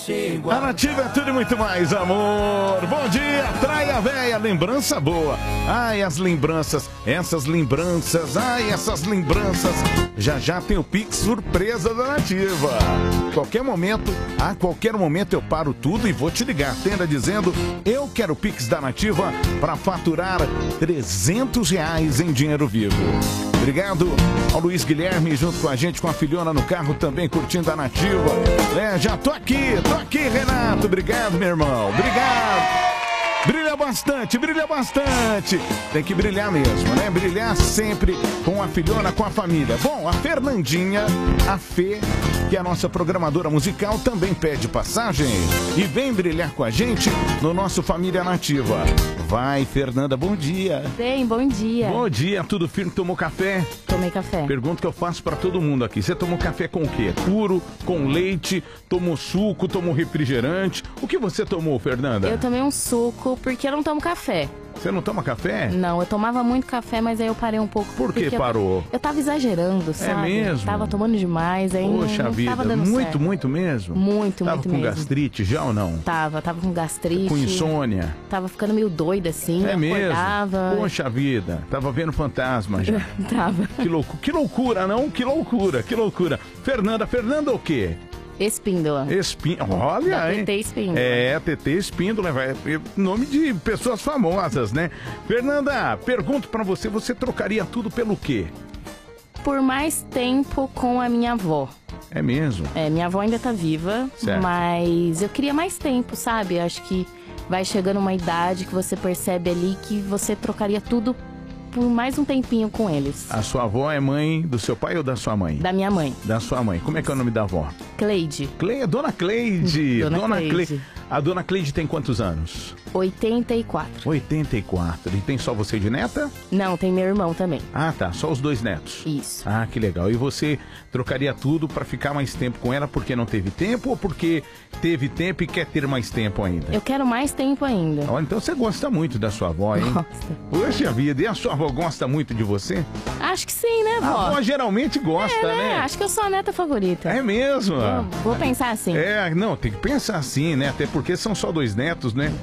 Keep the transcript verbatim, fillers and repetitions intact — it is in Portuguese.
A Nativa é tudo e muito mais, amor. Bom dia, Traia Véia, lembrança boa. Ai, as lembranças, essas lembranças, ai, essas lembranças. Já já tem o Pix surpresa da Nativa. Qualquer momento, a qualquer momento eu paro tudo e vou te ligar. Tenda dizendo, eu quero o Pix da Nativa para faturar trezentos reais em dinheiro vivo. Obrigado ao Luiz Guilherme junto com a gente, com a filhona no carro também curtindo a Nativa. É, já tô aqui, tô aqui, Renato. Obrigado, meu irmão. Obrigado. Brilha bastante, brilha bastante. Tem que brilhar mesmo, né? Brilhar sempre com a filhona, com a família. Bom, a Fernandinha, a Fê, que é a nossa programadora musical, também pede passagem e vem brilhar com a gente no nosso Família Nativa. Vai, Fernanda, bom dia. Bem, bom dia. Bom dia, tudo firme? Tomou café? Tomei café. Pergunta que eu faço pra todo mundo aqui. Você tomou café com o quê? Puro, com leite, tomou suco, tomou refrigerante? O que você tomou, Fernanda? Eu tomei um suco porque eu não tomo café. Você não toma café? Não, eu tomava muito café, mas aí eu parei um pouco. Por que parou? Eu, eu tava exagerando, sabe? É mesmo? Tava tomando demais, aí Poxa não, não vida, tava dando muito, certo. muito mesmo? Muito, tava muito com mesmo. gastrite já ou não? Tava, tava com gastrite. Com insônia? Tava ficando meio doida assim, É eu mesmo? acordava. Poxa vida, tava vendo fantasma já. Tava. Que, loucu que loucura, não? Que loucura, que loucura. Fernanda, Fernanda o quê? Espíndola. Espíndola. Olha, da hein? T T Espíndola. É, T T Espíndola, é nome de pessoas famosas, né? Fernanda, pergunto pra você, você trocaria tudo pelo quê? Por mais tempo com a minha avó. É mesmo? É, minha avó ainda tá viva, Certo. mas eu queria mais tempo, sabe? Acho que vai chegando uma idade que você percebe ali que você trocaria tudo por mais um tempinho com eles. A sua avó é mãe do seu pai ou da sua mãe? Da minha mãe. Da sua mãe. Como é que é o nome da avó? Cleide. Cle... Dona Cleide. Dona Dona Cleide. Cle... A Dona Cleide tem quantos anos? oitenta e quatro. oitenta e quatro. E tem só você de neta? Não, tem meu irmão também. Ah, tá. Só os dois netos. Isso. Ah, que legal. E você trocaria tudo pra ficar mais tempo com ela porque não teve tempo ou porque teve tempo e quer ter mais tempo ainda? Eu quero mais tempo ainda. Olha, então você gosta muito da sua avó, hein? Gosta. Poxa vida, e a sua avó gosta muito de você? Acho que sim, né, vó? A avó geralmente gosta, é, né? né? Acho que eu sou a neta favorita. É mesmo? Vou, vou pensar assim. É, não, tem que pensar assim, né? Até porque são só dois netos, né?